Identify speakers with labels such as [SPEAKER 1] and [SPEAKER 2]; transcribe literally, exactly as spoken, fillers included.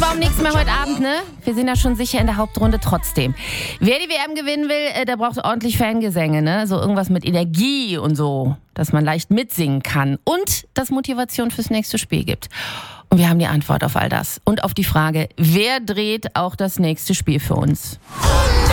[SPEAKER 1] war um nichts mehr heute Abend, ne? Wir sind ja schon sicher in der Hauptrunde trotzdem. Wer die W M gewinnen will, der braucht ordentlich Fangesänge, ne? So irgendwas mit Energie und so, dass man leicht mitsingen kann und das Motivation fürs nächste Spiel gibt. Und wir haben die Antwort auf all das und auf die Frage, wer dreht auch das nächste Spiel für uns?